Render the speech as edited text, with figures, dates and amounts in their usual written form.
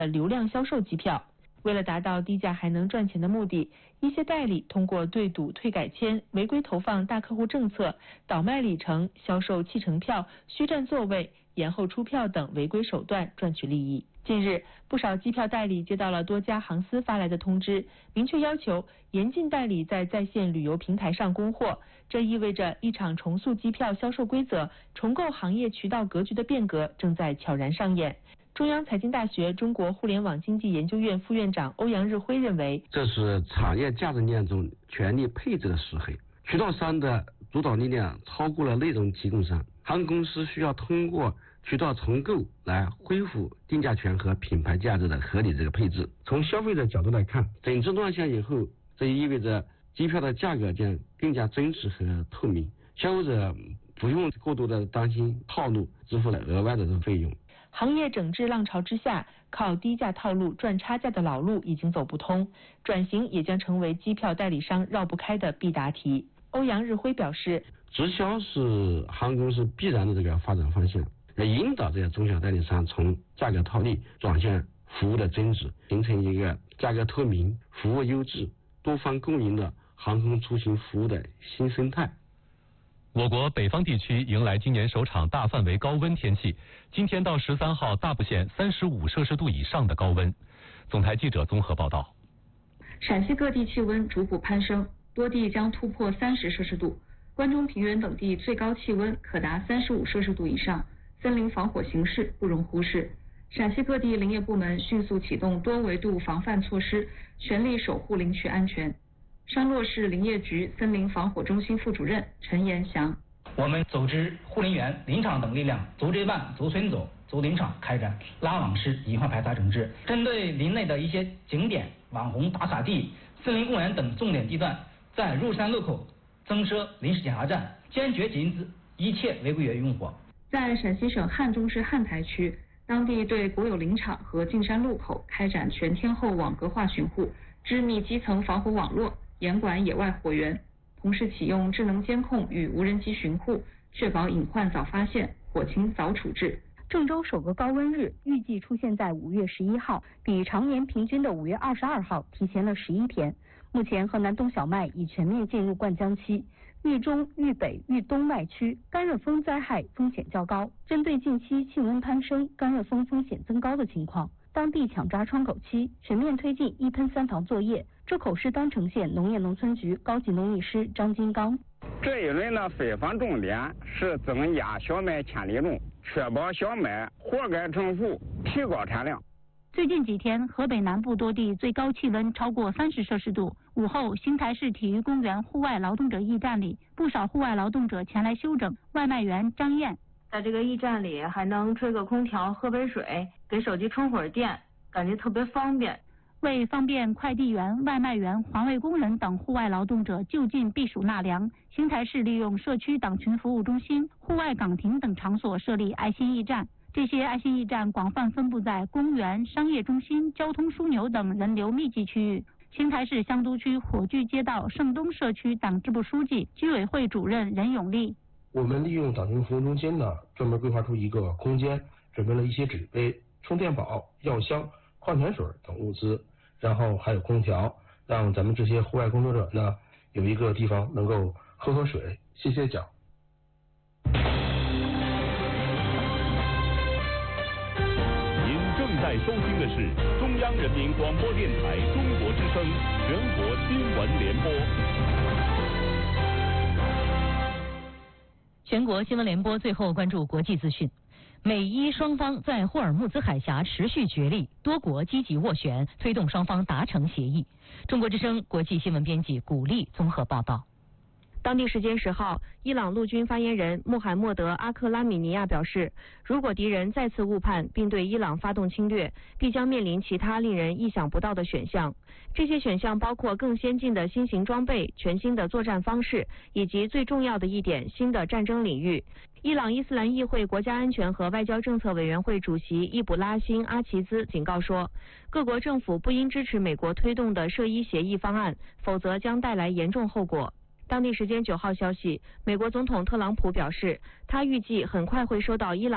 流量销售机票。为了达到低价还能赚钱的目的，一些代理通过对赌、退改签、违规投放大客户政策、倒卖里程、销售弃乘票、虚占座位、延后出票等违规手段赚取利益。近日，不少机票代理接到了多家航司发来的通知，明确要求严禁代理在线旅游平台上供货。这意味着一场重塑机票销售规则、重构行业渠道格局的变革正在悄然上演。中央财经大学中国互联网经济研究院副院长欧阳日辉认为， 这是产业价值链中权力配置的失衡，渠道商的主导力量超过了内容提供商，航空公司需要通过渠道重构来恢复定价权和品牌价值的合理配置。从消费者角度来看，整治乱象以后，这意味着机票的价格将更加真实和透明，消费者不用过多的担心套路，支付了额外的费用。 行业整治浪潮之下，靠低价套路赚差价的老路已经走不通，转型也将成为机票代理商绕不开的必答题。欧阳日辉表示， 直销是航空公司必然的发展方向，要引导这些中小代理商从价格套利转向服务的增值，形成一个价格透明、服务优质、多方共赢的航空出行服务的新生态。 我国北方地区迎来今年首场大范围高温天气，今天到13号大部县35摄氏度以上的高温。总台记者综合报道。 陕西各地气温逐步攀升，多地将突破30摄氏度，关中平原等地最高气温可达35摄氏度以上，森林防火形势不容忽视。陕西各地林业部门迅速启动多维度防范措施，全力守护林区安全。商洛市林业局森林防火中心副主任陈延祥， 我们组织护林员、林场等力量，组织办、组村组、组林场开展拉网式隐患排查整治，针对林内的一些景点、网红打卡地、森林公园等重点地段，在入山路口增设临时检查站，坚决禁止一切违规用火。 在陕西省汉中市汉台区，当地对国有林场和进山路口开展全天候网格化巡护，织密基层防火网络，严管野外火源，同时启用智能监控与无人机巡护，确保隐患早发现，火情早处置。 郑州首个高温日预计出现在5月11号，比常年平均的5月22号提前了11天。目前河南东小麦已全面进入灌浆期，豫中、豫北、豫东麦区干热风灾害风险较高。针对近期气温攀升、干热风风险增高的情况，当地抢抓窗口期，全面推进一喷三防作业。周口市端城县农业农村局高级农艺师张金刚， 这一轮的飞防重点是增加小麦千里种，确保小麦活该成熟，提高产量。 最近几天，河北南部多地最高气温超过30摄氏度。午后，邢台市体育公园户外劳动者驿站里，不少户外劳动者前来休整。外卖员张燕， 在这个驿站里还能吹个空调、喝杯水，给手机充会儿电，感觉特别方便。 为方便快递员、外卖员、环卫工人等户外劳动者就近避暑纳凉，邢台市利用社区党群服务中心、户外岗亭等场所设立爱心驿站。这些爱心驿站广泛分布在公园、商业中心、交通枢纽等人流密集区域。邢台市香都区火炬街道盛东社区党支部书记、居委会主任任永利， 我们利用党群服务中心呢，专门规划出一个空间，准备了一些纸杯、充电宝、药箱、矿泉水等物资，然后还有空调，让咱们这些户外工作者呢有一个地方能够喝水、歇歇脚。 您正在收听的是中央人民广播电台中国之声全国新闻联播。 全国新闻联播最后关注国际资讯。美伊双方在霍尔木兹海峡持续角力，多国积极斡旋，推动双方达成协议。中国之声国际新闻编辑古丽综合报道。 当地时间10号，伊朗陆军发言人穆罕默德·阿克拉米尼亚表示，如果敌人再次误判并对伊朗发动侵略，必将面临其他令人意想不到的选项。这些选项包括更先进的新型装备、全新的作战方式，以及最重要的一点，新的战争领域。伊朗伊斯兰议会国家安全和外交政策委员会主席伊卜拉欣·阿齐兹警告说，各国政府不应支持美国推动的涉伊协议方案，否则将带来严重后果。当地时间9号消息，美国总统特朗普表示，他预计很快会收到伊朗